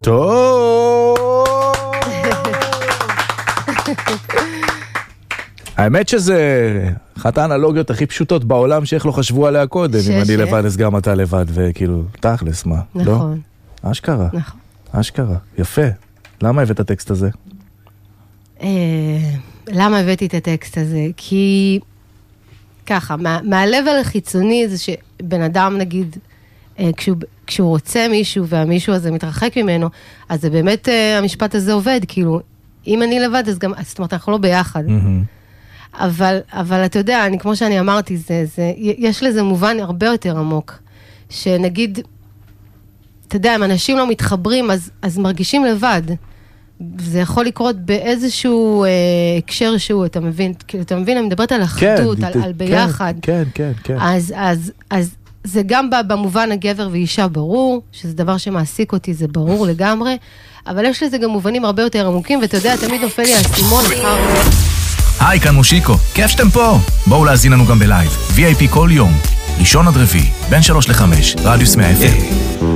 טוב. האמת שזה אחת האנלוגיות הכי פשוטות בעולם שאיך לא חשבו עליה קודם. אם אני לבד אז גם אתה לבד, וכאילו תכלס מה, לא? נכון. אשכרה. נכון. אשכרה, יפה. למה הבאת את הטקסט הזה? למה הבאתי את הטקסט הזה? כי ככה, מהלבל החיצוני זה שבן אדם נגיד, כשהוא רוצה מישהו והמישהו הזה מתרחק ממנו, אז זה באמת המשפט הזה עובד, כאילו, אם אני לבד אז גם, זאת אומרת, אנחנו לא ביחד. אבל אתה יודע, כמו שאני אמרתי, יש לזה מובן הרבה יותר עמוק, שנגיד, אתה יודע, אם אנשים לא מתחברים, אז מרגישים לבד. זה יכול לקרות באיזשהו הקשר שהוא, אתה מבין? אתה מבין, אני מדברת על אחדות, על ביחד. כן. אז זה גם במובן הגבר ואישה ברור, שזה דבר שמעסיק אותי, זה ברור לגמרי, אבל יש לזה גם מובנים הרבה יותר עמוקים, ואתה יודע, תמיד נופל לי הסימון אחר... היי, כאן מושיקו, כיף שאתם פה. בואו להזין לנו גם בלייב, VIP כל יום, ראשון עד רביעי, בין 3 ל-5, רדיוס 100 FM.